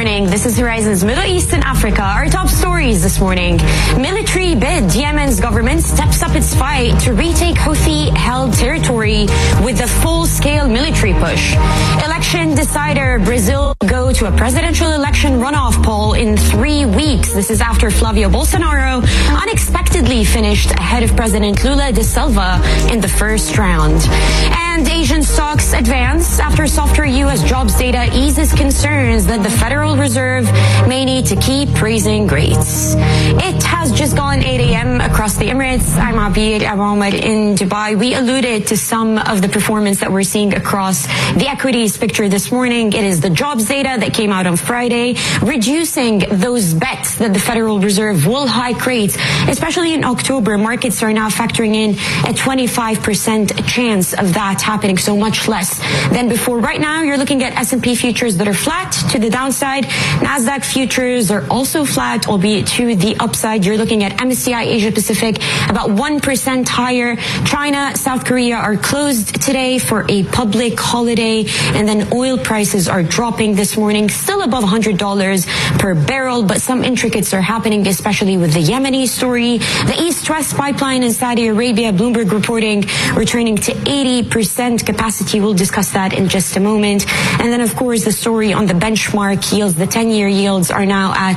morning. This is Horizon's Middle East and Africa. Our top stories this morning. Military bid. Yemen's government steps up its fight to retake Houthi-held territory with a full-scale military push. Election decider. Brazil go to a presidential election runoff poll in 3 weeks. This is after Flavio Bolsonaro unexpectedly finished ahead of President Lula da Silva in the first round. And Asian stocks advance after softer U.S. jobs data eases concerns that the Federal Reserve may need to keep raising rates. It has just gone 8 a.m. across the Emirates. I'm Abid Ahmed in Dubai. We alluded to some of the performance that we're seeing across the equities picture this morning. It is the jobs data that came out on Friday, reducing those bets that the Federal Reserve will hike rates, especially in October. Markets are now factoring in a 25% chance of that happening, so much less than before. Right now, you're looking at S&P futures that are flat to the downside. NASDAQ futures are also flat, albeit to the upside. You're looking at MSCI Asia Pacific about 1% higher. China, South Korea are closed today for a public holiday. And then oil prices are dropping this morning, still above $100 per barrel, but some intricacies are happening, especially with the Yemeni story. The East-West pipeline in Saudi Arabia, Bloomberg reporting returning to 80% capacity. We'll discuss that in just a moment. And then, of course, the story on the benchmark yields. The 10-year yields are now at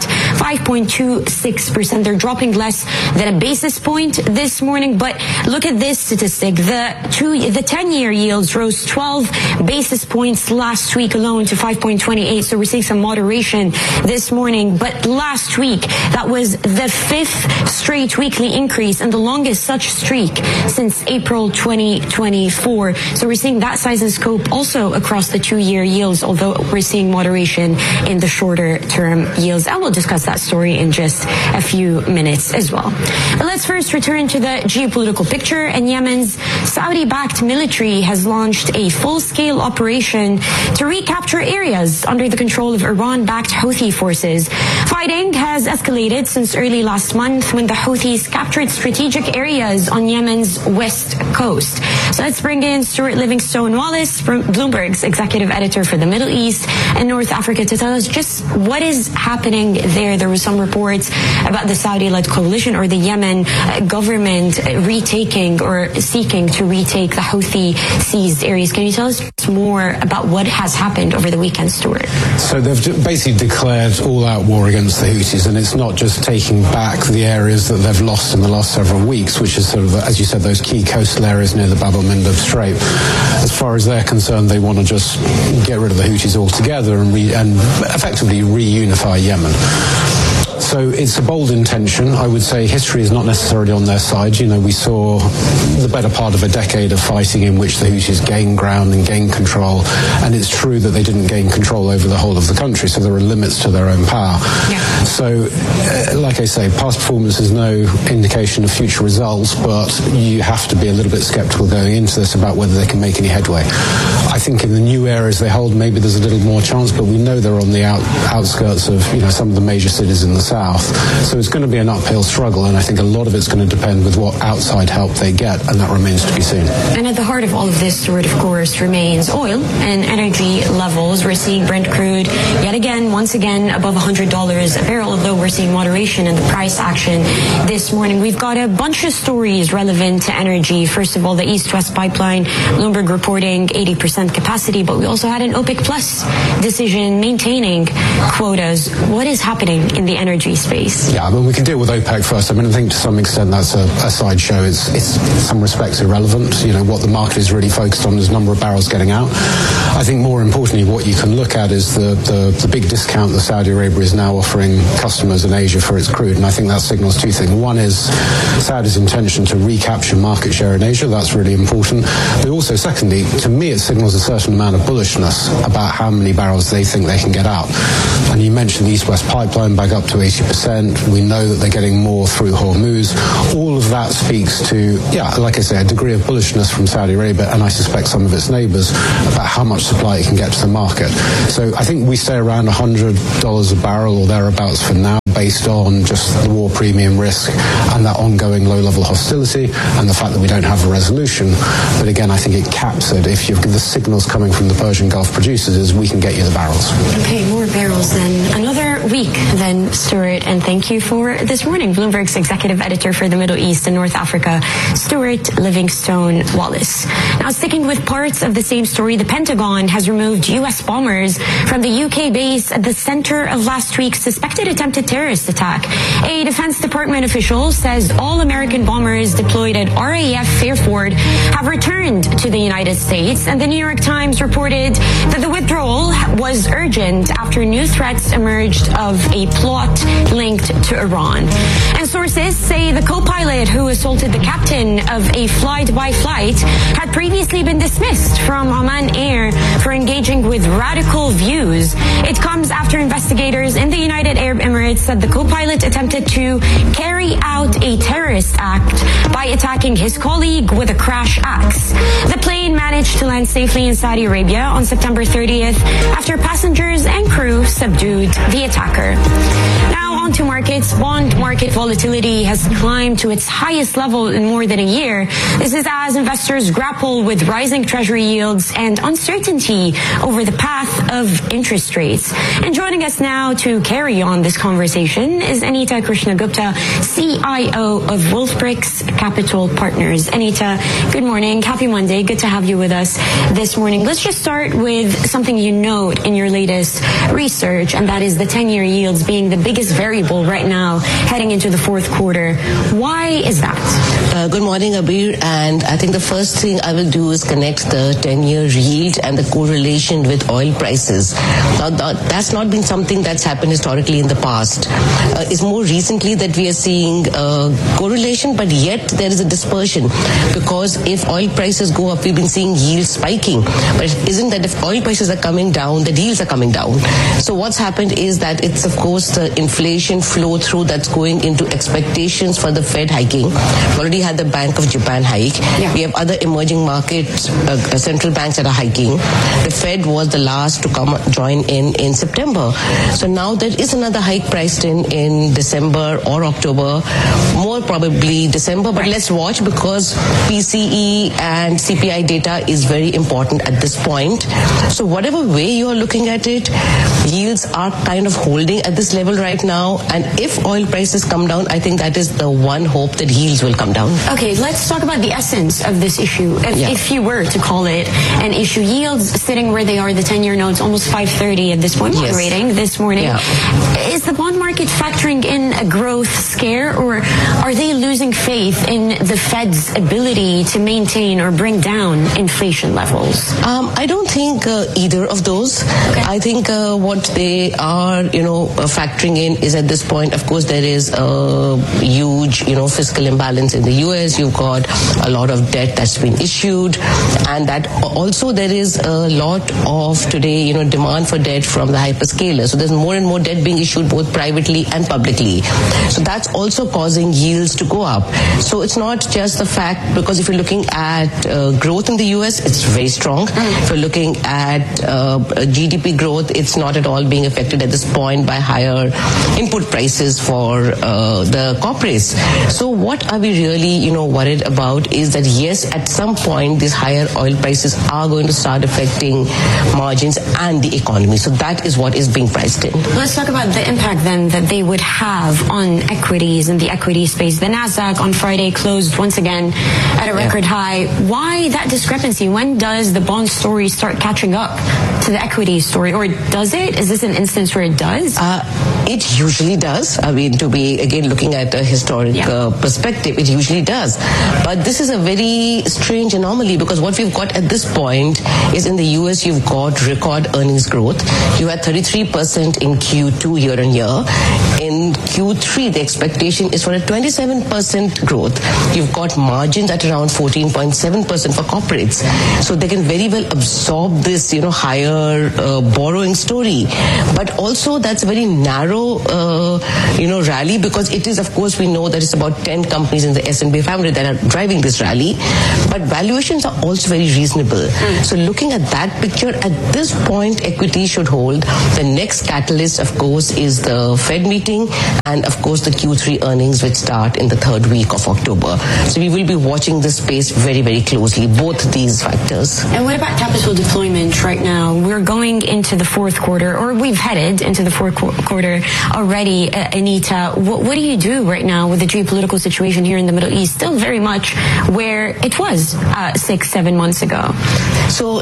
5.26%. They're dropping less than a basis point this morning. But look at this statistic. The 10-year yields rose 12 basis points last week alone to 5.28. So we're seeing some moderation this morning. But last week, that was the 5th straight weekly increase and the longest such streak since April 2024. So we're seeing that size and scope also across the 2-year yields, although we're seeing moderation in the shorter term yields. And we'll discuss that story in just a few minutes as well. But let's first return to the geopolitical picture. And Yemen's Saudi-backed military has launched a full-scale operation to recapture areas under the control of Iran-backed Houthi forces. Fighting has escalated since early last month when the Houthis captured strategic areas on Yemen's west coast. So let's bring in Stuart Livingstone-Wallace, Bloomberg's executive editor for the Middle East and North Africa, to tell us just what is happening there. There were some reports about the Saudi-led coalition or the Yemen government retaking or seeking to retake the Houthi-seized areas. Can you tell us more about what has happened over the weekend, Stuart? So they've basically declared all-out war against the Houthis, and it's not just taking back the areas that they've lost in the last several weeks, which is sort of, as you said, those key coastal areas near the Bab el-Mandeb Strait. As far as they're concerned, they want to just get rid of the Houthis altogether and effectively reunify Yemen. So it's a bold intention. I would say history is not necessarily on their side. You know, we saw the better part of a decade of fighting in which the Houthis gained ground and gained control. And it's true that they didn't gain control over the whole of the country, so there are limits to their own power. Yeah. So, like I say, past performance is no indication of future results, but you have to be a little bit skeptical going into this about whether they can make any headway. I think in the new areas they hold, maybe there's a little more chance, but we know they're on the outskirts of, you know, some of the major cities in the south. So it's going to be an uphill struggle, and I think a lot of it's going to depend with what outside help they get, and that remains to be seen. And at the heart of all of this, Stuart, of course, remains oil and energy levels. We're seeing Brent crude yet again, once again, above $100 a barrel, although we're seeing moderation in the price action this morning. We've got a bunch of stories relevant to energy. First of all, the East-West pipeline, Bloomberg reporting 80% capacity, but we also had an OPEC Plus decision maintaining quotas. What is happening in the energy space? Yeah, I mean, we can deal with OPEC first. I mean, I think to some extent that's a sideshow. It's in some respects irrelevant. You know, what the market is really focused on is the number of barrels getting out. I think more importantly, what you can look at is the big discount that Saudi Arabia is now offering customers in Asia for its crude. And I think that signals two things. One is Saudi's intention to recapture market share in Asia. That's really important. But also, secondly, to me, it signals a certain amount of bullishness about how many barrels they think they can get out. And you mentioned the East-West pipeline back up to 80%. We know that they're getting more through Hormuz. All of that speaks to, like I say, a degree of bullishness from Saudi Arabia, and I suspect some of its neighbors, about how much supply it can get to the market. So I think we stay around $100 a barrel or thereabouts for now. based on just the war premium risk and that ongoing low-level hostility and the fact that we don't have a resolution. But again, I think it caps it. If you've the signals coming from the Persian Gulf producers is we can get you the barrels. Okay, more barrels then. Another week then, Stuart, and thank you for this morning. Bloomberg's executive editor for the Middle East and North Africa, Stuart Livingstone Wallace. Now, sticking with parts of the same story, the Pentagon has removed U.S. bombers from the UK base at the center of last week's suspected attempted terrorist attack. A Defense Department official says all American bombers deployed at RAF Fairford have returned to the United States, and the New York Times reported that the withdrawal was urgent after new threats emerged of a plot linked to Iran. And sources say the co-pilot who assaulted the captain of a fly-by flight had previously been dismissed from Oman Air for engaging with radical views. It comes after investigators in the United Arab Emirates said the co-pilot attempted to carry out a terrorist act by attacking his colleague with a crash axe. The plane managed to land safely in Saudi Arabia on September 30th after passengers and crew subdued the attacker. Now on to markets. Bond market volatility has climbed to its highest level in more than a year. This is as investors grapple with rising treasury yields and uncertainty over the path of interest rates. And joining us now to carry on this conversation is Anita Krishnagupta, CIO of Wolfbricks Capital Partners. Anita, good morning. Happy Monday. Good to have you with us this morning. Let's just start with something you note in your latest research, and that is the 10-year yields being the biggest variable right now heading into the fourth quarter. Why is that? Good morning, Abir. And I think the first thing I will do is connect the 10-year yield and the correlation with oil prices. Now, that's not been something that's happened historically in the past. It's more recently that we are seeing correlation, but yet there is a dispersion, because if oil prices go up, we've been seeing yields spiking. But it isn't that if oil prices are coming down, the yields are coming down. So what's happened is that it's, of course, the inflation flow through that's going into expectations for the Fed hiking. We already had the Bank of Japan hike. Yeah. We have other emerging markets, central banks that are hiking. The Fed was the last to come join in September. So now there is another hike priced in December or October, more probably December, but let's watch, because PCE and CPI data is very important at this point. So whatever way you are looking at it, yields are kind of holding at this level right now, and if oil prices come down, I think that is the one hope that yields will come down. Okay, let's talk about the essence of this issue. If you were to call it an issue, yields sitting where they are, the 10-year notes almost 530 at this point, moderating this morning. Yeah. Is the bond market factoring in a growth scare, or are they losing faith in the Fed's ability to maintain or bring down inflation levels? I don't think either of those. Okay. I think what they are, factoring in is, at this point, of course, there is a huge, fiscal imbalance in the US. You've got a lot of debt that's been issued, and that also there is a lot of today, demand for debt from the hyperscalers. So there's more and more debt being issued both privately and publicly. So that's also causing yields to go up. So it's not just the fact, because if you're looking at growth in the US, it's very strong. If you're looking at GDP growth, it's not at all being affected at this point by higher input prices for the corporates. So what are we really, worried about is that, yes, at some point, these higher oil prices are going to start affecting margins and the economy. So that is what is being priced in. Let's talk about the impact then that they would have on equities and the equity space. The Nasdaq on Friday closed once again at a record high. Why that discrepancy? When does the bond story start catching up to the equity story, or does it? Is this an instance where it does? It usually does. I mean, to be, again, looking at a historic perspective, it usually does. But this is a very strange anomaly, because what we've got at this point is, in the US, you've got record earnings growth. You had 33% in Q2 year on year. In Q3, the expectation is for a 27% growth. You've got margins at around 14.7% for corporates. So they can very well absorb this, higher borrowing story. But also that's a very narrow, rally, because it is, of course, we know that it's about 10 companies in the S&P 500 that are driving this rally. But valuations are also very reasonable. So looking at that picture, at this point, equity should hold. The next catalyst, of course, is the Fed meeting and, of course, the Q3 earnings, which start in the third week of October. So we will be watching this space very, very closely, both these factors. And what about capital deployment right now? We're going into the fourth quarter, or we've headed into the fourth quarter already. Anita, what do you do right now with the geopolitical situation here in the Middle East, still very much where it was 6-7 months ago? So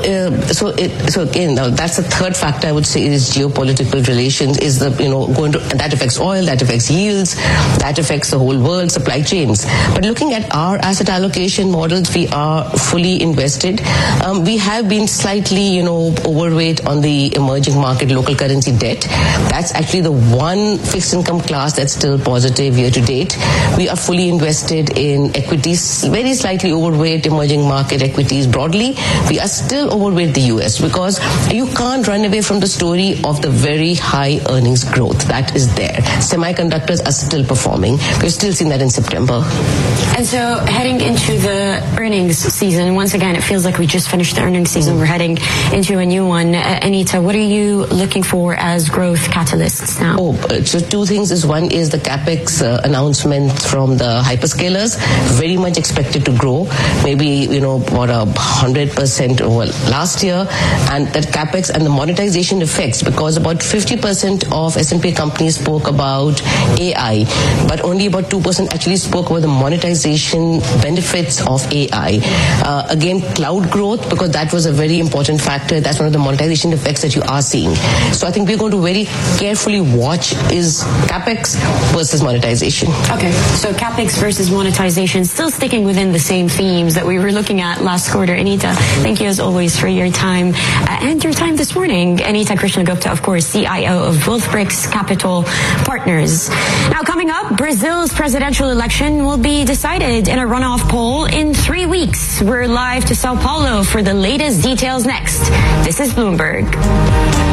again, now that's the third factor I would say is geopolitical relations. Is the that affects oil, that affects yields, that affects the whole world, supply chains. But looking at our asset allocation models, we are fully invested. We have been slightly overweight on the emerging market local currency debt. That's actually the one fixed income class that's still positive year to date. We are fully invested in equities, very slightly overweight emerging market equities broadly. We are still overweight the US because you can't run away from the story of the very high earnings growth that is there. Semiconductors are still performing. We're still seeing that in September. And so heading into the earnings season, once again, it feels like we just finished the earnings season. We're heading into a new one. Anita, what are you looking for as growth catalysts now? So two things is one is the CapEx announcement from the hyperscalers, very much expected to grow, maybe, about 100% over last year. And that CapEx and the monetization effects, because about 50% of S&P companies spoke about AI, but only about 2% actually spoke about the monetization benefits of AI. Again, cloud growth, because that was a very important factor. That's one of the monetization effects that you are seeing. So I think we're going to very carefully watch is CapEx versus monetization. Okay, so CapEx versus monetization, still sticking within the same themes that we were looking at last quarter. Anita, thank you as always for your time and your time this morning. Anita Krishnagupta, of course, CIO of Wealthbricks Capital Partners. Now coming up, Brazil's presidential election will be decided in a runoff poll in 3 weeks. We're live to Sao Paulo for the latest details next. This is Bloomberg.